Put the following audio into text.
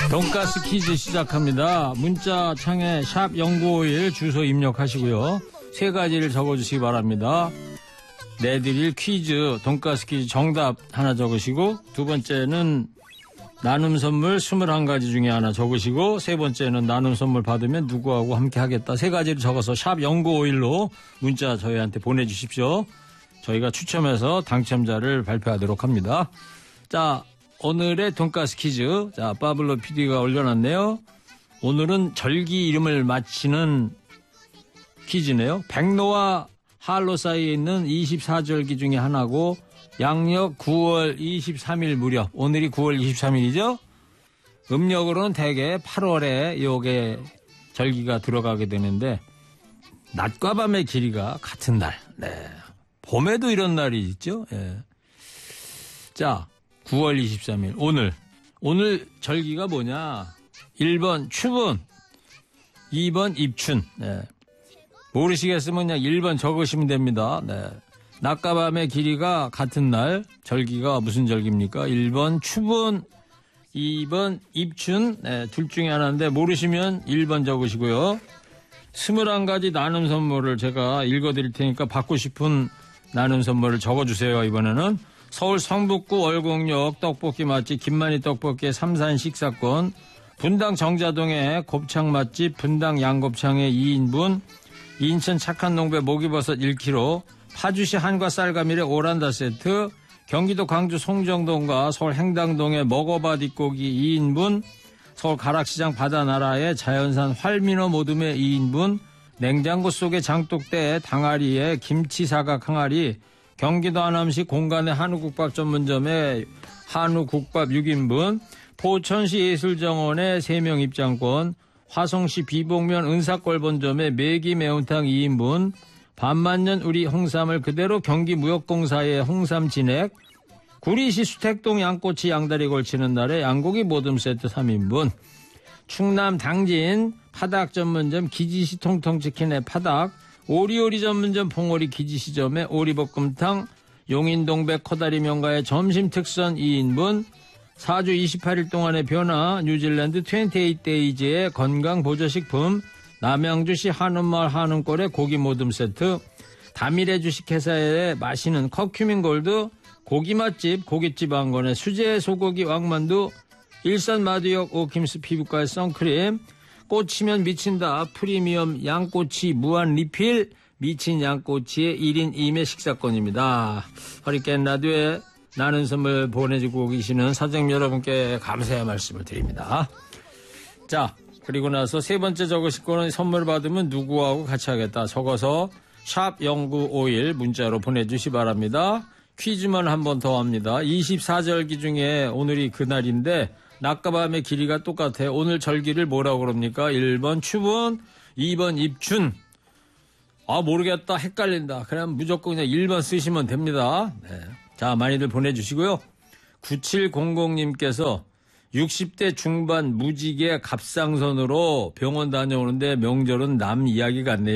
돈가스 퀴즈 시작합니다. 문자 창에 샵 0951 주소 입력하시고요. 세 가지를 적어주시기 바랍니다. 내드릴 퀴즈, 돈가스 퀴즈 정답 하나 적으시고, 두 번째는 나눔 선물 21가지 중에 하나 적으시고, 세 번째는 나눔 선물 받으면 누구하고 함께 하겠다. 세 가지를 적어서 샵 0951로 문자 저희한테 보내주십시오. 저희가 추첨해서 당첨자를 발표하도록 합니다. 자, 오늘의 돈가스 퀴즈. 자, 파블로 PD가 올려놨네요. 오늘은 절기 이름을 맞히는 퀴즈네요. 백로와 한로 사이에 있는 24절기 중에 하나고 양력 9월 23일 무렵. 오늘이 9월 23일이죠. 음력으로는 대개 8월에 요게 절기가 들어가게 되는데 낮과 밤의 길이가 같은 날. 네. 봄에도 이런 날이 있죠. 예. 자, 9월 23일 오늘 절기가 뭐냐? 1번 추분, 2번 입춘. 네. 모르시겠으면 그냥 1번 적으시면 됩니다. 네. 낮과 밤의 길이가 같은 날, 절기가 무슨 절기입니까? 1번 추분, 2번 입춘. 네, 둘 중에 하나인데 모르시면 1번 적으시고요. 21가지 나눔 선물을 제가 읽어드릴 테니까 받고 싶은 나눔 선물을 적어주세요. 이번에는 서울 성북구 월곡역 떡볶이 맛집 김만희 떡볶이의 삼산 식사권, 분당 정자동의 곱창 맛집 분당 양곱창의 2인분, 인천 착한 농배 목이버섯 1kg, 파주시 한과 쌀가밀의 오란다 세트, 경기도 광주 송정동과 서울 행당동의 먹어봐 뒷고기 2인분, 서울 가락시장 바다나라의 자연산 활민어 모듬의 2인분, 냉장고 속의 장독대 당아리의 김치사각 항아리, 경기도 하남시 공간의 한우국밥 전문점의 한우국밥 6인분, 포천시 예술정원의 3명 입장권, 화성시 비봉면 은사골본점의 매기 매운탕 2인분, 반만년 우리 홍삼을 그대로 경기무역공사의 홍삼 진액, 구리시 수택동 양꼬치 양다리 걸치는 날에 양고기 모듬 세트 3인분, 충남 당진 파닭 전문점 기지시 통통치킨의 파닭, 오리오리 전문점 봉오리 기지시점의 오리볶음탕, 용인동백 코다리 명가의 점심 특선 2인분, 4주 28일 동안의 변화 뉴질랜드 28데이즈의 건강보조식품, 남양주시 한운마을 한운골의 고기 모듬 세트, 다미래 주식회사의 마시는 커큐민 골드, 고기 맛집 고깃집 왕건의 수제 소고기 왕만두, 일산 마두역 오킴스 피부과의 선크림, 꽂히면 미친다 프리미엄 양꼬치 무한 리필 미친 양꼬치의 1인 2매 식사권입니다. 허리케인 라디오에 나는 선물 보내주고 계시는 사장님 여러분께 감사의 말씀을 드립니다. 자, 그리고 나서 세 번째 적으실 거는 선물 받으면 누구하고 같이 하겠다 적어서 샵 0951 문자로 보내주시 바랍니다. 퀴즈만 한 번 더 합니다. 24절기 중에 오늘이 그날인데 낮과 밤의 길이가 똑같아요. 오늘 절기를 뭐라고 그럽니까? 1번 추분, 2번 입춘. 아, 모르겠다. 헷갈린다. 그럼 무조건 그냥 1번 쓰시면 됩니다. 네. 자, 많이들 보내주시고요. 9700님께서 60대 중반 무지개 갑상선으로 병원 다녀오는데 명절은 남 이야기 같네요.